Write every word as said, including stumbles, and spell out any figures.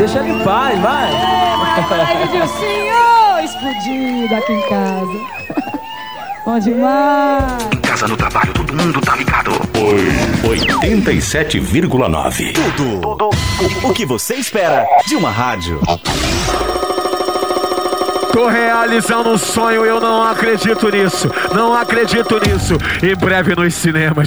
Deixa ele em paz, vai. Vai, Dilcinho, explodido aqui em casa. Bom demais. Em casa, no trabalho, todo mundo tá ligado. oitenta e sete vírgula nove. Tudo, tudo o que você espera de uma rádio. Tô realizando um sonho, eu não acredito nisso. Não acredito nisso. Em breve nos cinemas.